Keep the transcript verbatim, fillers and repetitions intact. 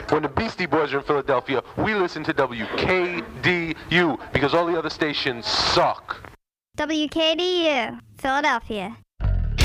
When the Beastie Boys are in Philadelphia, we listen to W K D U because all the other stations suck. W K D U, Philadelphia.